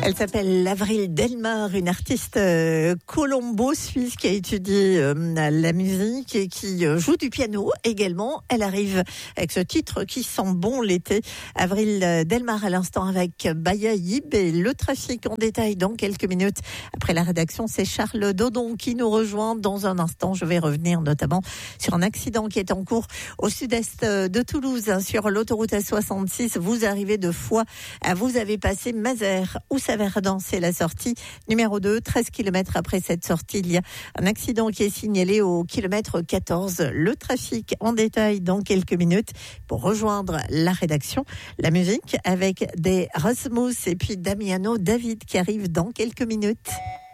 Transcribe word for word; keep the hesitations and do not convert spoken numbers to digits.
Elle s'appelle Avril Delmar, une artiste euh, colombo-suisse qui a étudié euh, la musique et qui euh, joue du piano également. Elle arrive avec ce titre qui sent bon l'été. Avril Delmar à l'instant avec Baya Yib et le trafic en détail dans quelques minutes. Après la rédaction, c'est Charles Dodon qui nous rejoint dans un instant. Je vais revenir notamment sur un accident qui est en cours au sud-est de Toulouse, hein, sur l'autoroute A soixante-six. Vous arrivez de Foix, vous avez passé Mazères ou Saverdun, c'est la sortie numéro deux. treize kilomètres après cette sortie, il y a un accident qui est signalé au kilomètre quatorze. Le trafic en détail dans quelques minutes pour rejoindre la rédaction. La musique avec des Rasmus et puis Damiano David qui arrive dans quelques minutes.